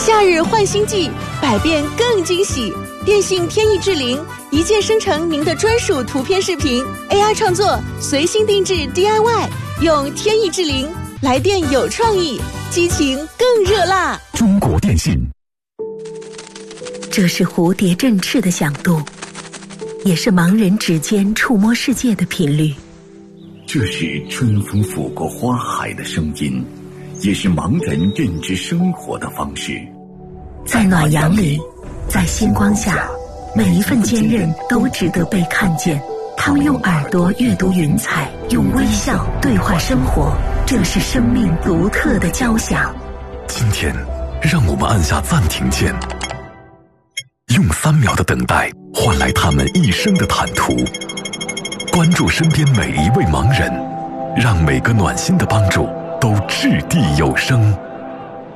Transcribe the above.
夏日换新季，百变更惊喜。电信天翼智灵一键生成您的专属图片视频 ，AI 创作，随心定制 DIY， 用天翼智灵来电有创意，激情更热辣。 中国电信。 这是蝴蝶振翅的响度，也是盲人指尖触摸世界的频率。 这是春风拂过花海的声音，也是盲人认知生活的方式。 在暖阳里，在星光下，每一份坚韧都值得被看见。他们用耳朵阅读云彩，用微笑对话生活，这是生命独特的交响。 今天，让我们按下暂停键，用3秒的等待换来他们一生的坦途。关注身边每一位盲人，让每个暖心的帮助都掷地有声。